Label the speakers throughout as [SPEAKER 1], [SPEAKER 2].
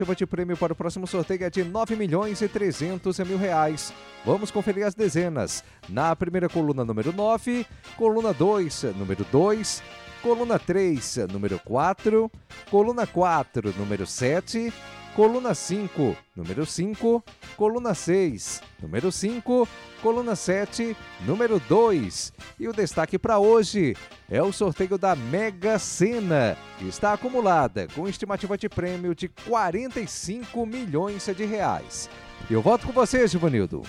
[SPEAKER 1] de prêmio para o próximo sorteio é de R$9.300.000. Vamos conferir as dezenas. Na primeira coluna, número 9, coluna 2, número 2, coluna 3, número 4, coluna 4, número 7, coluna 5, número 5, coluna 6, número 5, coluna 7, número 2. E o destaque para hoje é o sorteio da Mega Sena, que está acumulada com estimativa de prêmio de R$45 milhões. Eu volto com você, Givanildo.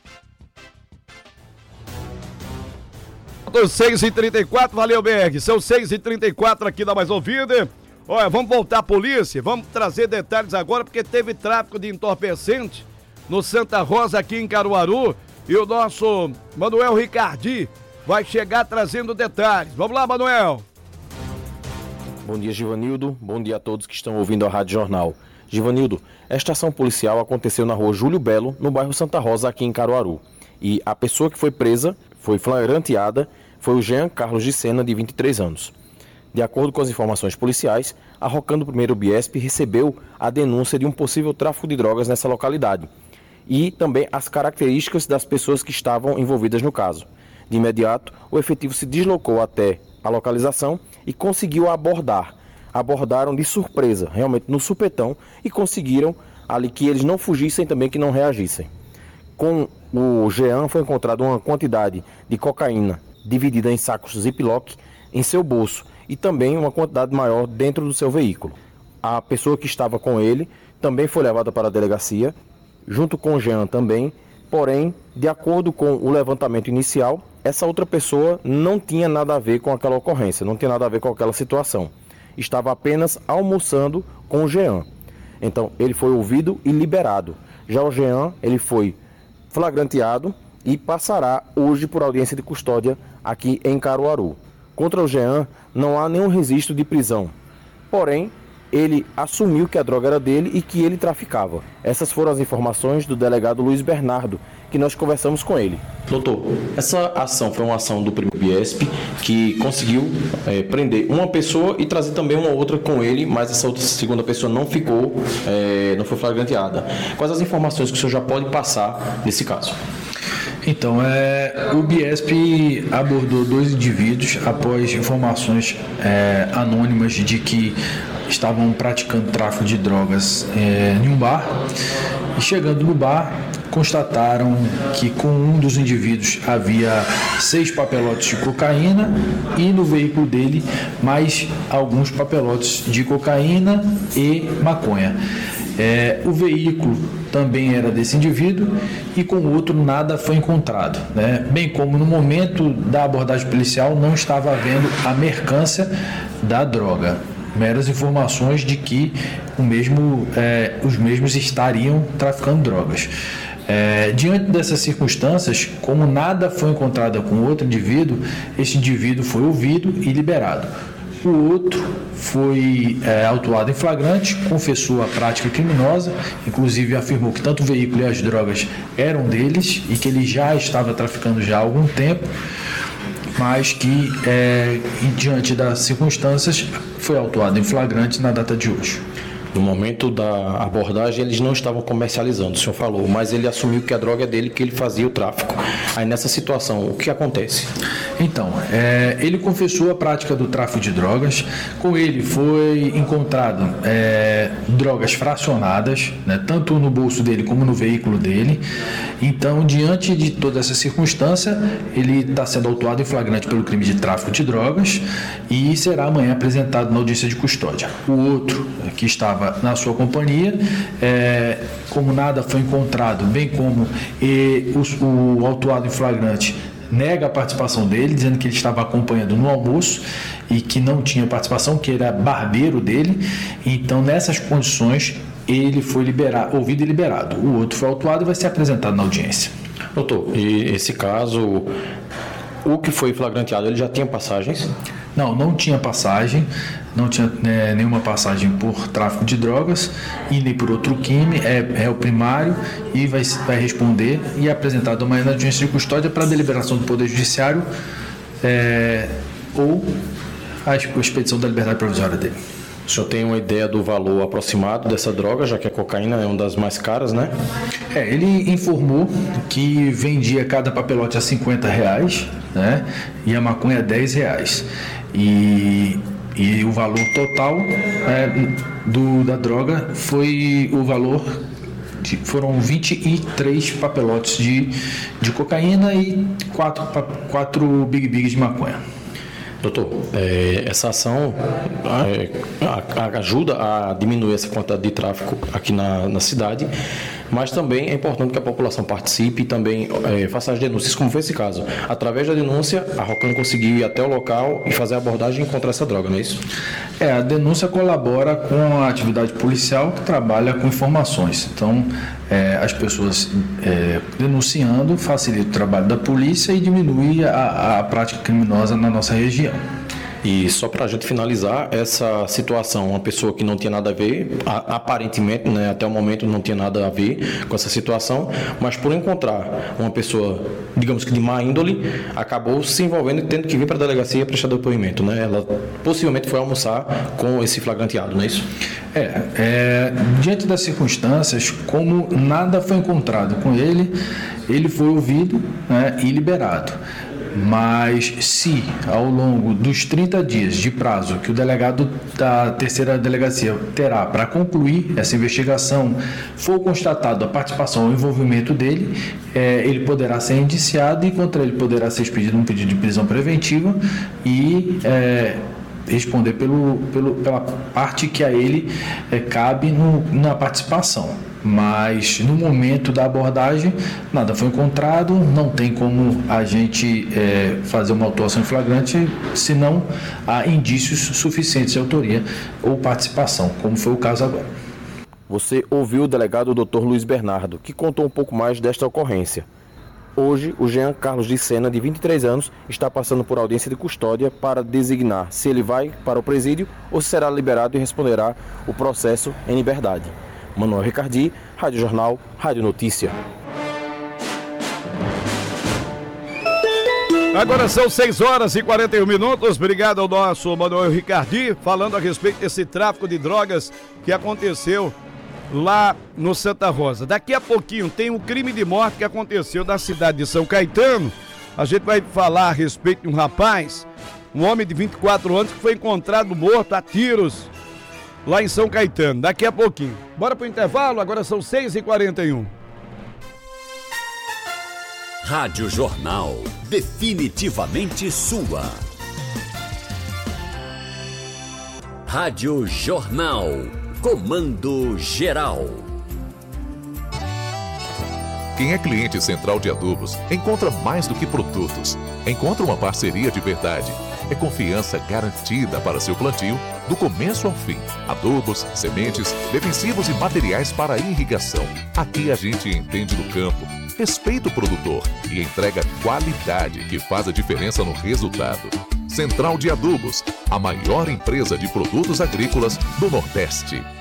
[SPEAKER 2] São 6h34, valeu, Berg. São 6h34 aqui da Mais Ouvida. Olha, vamos voltar à polícia, vamos trazer detalhes agora, porque teve tráfico de entorpecente no Santa Rosa, aqui em Caruaru, e o nosso Manuel Ricardi vai chegar trazendo detalhes. Vamos lá, Manuel.
[SPEAKER 3] Bom dia, Givanildo. Bom dia a todos que estão ouvindo a Rádio Jornal. Givanildo, esta ação policial aconteceu na rua Júlio Belo, no bairro Santa Rosa, aqui em Caruaru. E a pessoa que foi presa, foi flagranteada, foi o Jean Carlos de Sena, de 23 anos. De acordo com as informações policiais, a Rocan do 1º Biesp recebeu a denúncia de um possível tráfico de drogas nessa localidade e também as características das pessoas que estavam envolvidas no caso. De imediato, o efetivo se deslocou até a localização e conseguiu abordar. Abordaram de surpresa, realmente no supetão, e conseguiram ali que eles não fugissem, também que não reagissem. Com o Jean foi encontrada uma quantidade de cocaína dividida em sacos Ziploc em seu bolso e também uma quantidade maior dentro do seu veículo. A pessoa que estava com ele também foi levada para a delegacia, junto com o Jean também, porém, de acordo com o levantamento inicial, essa outra pessoa não tinha nada a ver com aquela ocorrência, não tinha nada a ver com aquela situação. Estava apenas almoçando com o Jean. Então, ele foi ouvido e liberado. Já o Jean, ele foi flagranteado e passará hoje por audiência de custódia aqui em Caruaru. Contra o Jean, não há nenhum registro de prisão. Porém, ele assumiu que a droga era dele e que ele traficava. Essas foram as informações do delegado Luiz Bernardo, que nós conversamos com ele.
[SPEAKER 4] Doutor, essa ação foi uma ação do 1º Biesp que conseguiu prender uma pessoa e trazer também uma outra com ele, mas essa outra segunda pessoa não ficou, não foi flagranteada. Quais as informações que o senhor já pode passar nesse caso?
[SPEAKER 5] Então, o Biesp abordou 2 indivíduos após informações anônimas de que estavam praticando tráfico de drogas em um bar. E chegando no bar, constataram que com um dos indivíduos havia 6 papelotes de cocaína e no veículo dele mais alguns papelotes de cocaína e maconha. O veículo também era desse indivíduo e com o outro nada foi encontrado, né? Bem como no momento da abordagem policial não estava havendo a mercância da droga. Meras informações de que os mesmos estariam traficando drogas. Diante dessas circunstâncias, como nada foi encontrado com outro indivíduo, esse indivíduo foi ouvido e liberado. O outro foi autuado em flagrante, confessou a prática criminosa, inclusive afirmou que tanto o veículo e as drogas eram deles e que ele já estava traficando já há algum tempo, mas que, diante das circunstâncias, foi autuado em flagrante na data de hoje.
[SPEAKER 4] No momento da abordagem, eles não estavam comercializando, o senhor falou, mas ele assumiu que a droga é dele, que ele fazia o tráfico. Aí nessa situação, o que acontece?
[SPEAKER 5] Então, ele confessou a prática do tráfico de drogas. Com ele foi encontrado drogas fracionadas, né, tanto no bolso dele como no veículo dele. Então, diante de toda essa circunstância, ele está sendo autuado em flagrante pelo crime de tráfico de drogas e será amanhã apresentado na audiência de custódia. O outro, que estava na sua companhia, como nada foi encontrado, bem como o autuado em flagrante nega a participação dele, dizendo que ele estava acompanhando no almoço e que não tinha participação, que era barbeiro dele. Então, nessas condições, ele foi ouvido e liberado. O outro foi autuado e vai ser apresentado na audiência.
[SPEAKER 4] Doutor, e esse caso, o que foi flagranteado, ele já tinha passagens?
[SPEAKER 5] Não tinha passagem, não tinha nenhuma passagem por tráfico de drogas e nem por outro crime, é o primário e vai responder e é apresentado amanhã na audiência de custódia para a deliberação do Poder Judiciário ou a expedição da liberdade provisória dele.
[SPEAKER 4] O O senhor tem uma ideia do valor aproximado dessa droga, já que a cocaína é uma das mais caras, né?
[SPEAKER 5] Ele informou que vendia cada papelote a R$50, né? E a maconha a R$10. E o valor total da droga foi o valor... Foram 23 papelotes de cocaína e 4 Big Bigs de maconha.
[SPEAKER 4] Doutor, essa ação ajuda a diminuir essa quantidade de tráfico aqui na cidade, mas também é importante que a população participe e também faça as denúncias, como foi esse caso. Através da denúncia, a Rocan conseguiu ir até o local e fazer a abordagem e encontrar essa droga, não é isso?
[SPEAKER 5] A denúncia colabora com a atividade policial que trabalha com informações. Então, as pessoas denunciando facilita o trabalho da polícia e diminui a prática criminosa na nossa região.
[SPEAKER 4] E só para a gente finalizar, essa situação, uma pessoa que não tinha nada a ver, aparentemente, né, até o momento não tinha nada a ver com essa situação, mas por encontrar uma pessoa, digamos que de má índole, acabou se envolvendo e tendo que vir para a delegacia prestar depoimento, né? Ela possivelmente foi almoçar com esse flagranteado, não é isso?
[SPEAKER 5] Diante das circunstâncias, como nada foi encontrado com ele, ele foi ouvido, né, e liberado. Mas se ao longo dos 30 dias de prazo que o delegado da terceira delegacia terá para concluir essa investigação for constatado a participação ou envolvimento dele, ele poderá ser indiciado e contra ele poderá ser expedido um pedido de prisão preventiva e responder pela parte que a ele cabe na participação. Mas no momento da abordagem nada foi encontrado, não tem como a gente fazer uma autuação em flagrante se não há indícios suficientes de autoria ou participação, como foi o caso agora.
[SPEAKER 3] Você ouviu o delegado Dr. Luiz Bernardo, que contou um pouco mais desta ocorrência. Hoje, o Jean Carlos de Sena, de 23 anos, está passando por audiência de custódia para designar se ele vai para o presídio ou se será liberado e responderá o processo em liberdade. Manuel Ricardi, Rádio Jornal, Rádio Notícia.
[SPEAKER 2] Agora são 6h41. Obrigado ao nosso Manuel Ricardi, falando a respeito desse tráfico de drogas que aconteceu lá no Santa Rosa. Daqui a pouquinho tem um crime de morte que aconteceu na cidade de São Caetano. A gente vai falar a respeito de um rapaz, um homem de 24 anos que foi encontrado morto a tiros lá em São Caetano. Daqui a pouquinho. Bora pro intervalo, agora são 6h41.
[SPEAKER 6] Rádio Jornal, definitivamente sua. Rádio Jornal, comando geral.
[SPEAKER 7] Quem é cliente Central de Adubos encontra mais do que produtos. Encontra uma parceria de verdade. É confiança garantida para seu plantio, do começo ao fim. Adubos, sementes, defensivos e materiais para irrigação. Aqui a gente entende do campo, respeita o produtor e entrega qualidade que faz a diferença no resultado. Central de Adubos, a maior empresa de produtos agrícolas do Nordeste.